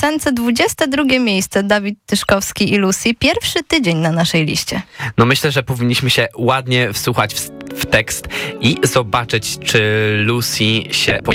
piosence 22 miejsce Dawid Tyszkowski i Lucy. Pierwszy tydzień na naszej liście. No myślę, że powinniśmy się ładnie wsłuchać w tekst i zobaczyć, czy Lucy się